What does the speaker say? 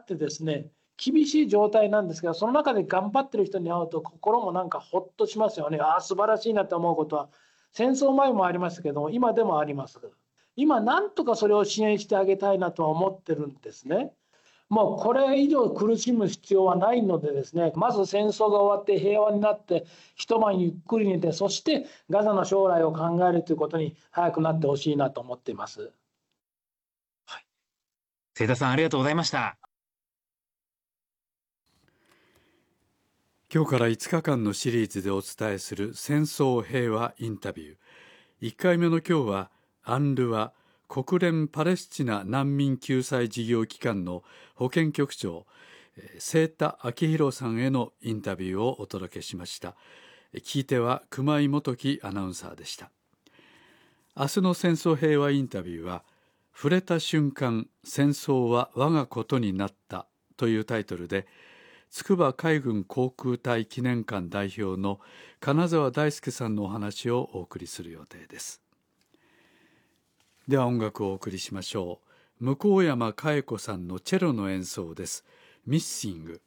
ってですね、厳しい状態なんですけど、その中で頑張ってる人に会うと心もなんかほっとしますよね。ああ、素晴らしいなと思うことは、戦争前もありましたけども、今でもあります。今なんとかそれを支援してあげたいなとは思ってるんですね。もうこれ以上苦しむ必要はないのでですね、まず戦争が終わって平和になって、一晩ゆっくり寝て、そしてガザの将来を考えるということに早くなってほしいなと思っています。 清田さん、ありがとうございました。 今日から5日間のシリーズでお伝えする戦争平和インタビュー。1回目の今日は、UNRWA国連パレスチナ難民救済事業機関の保健局長、清田明宏さんへのインタビューをお届けしました。聞き手は熊井元樹アナウンサーでした。明日の戦争平和インタビューは、触れた瞬間戦争は我がことになったというタイトルで、筑波海軍航空隊記念館代表の金沢大輔さんのお話をお送りする予定です。では音楽をお送りしましょう。向山佳恵子さんのチェロの演奏です。ミッシング。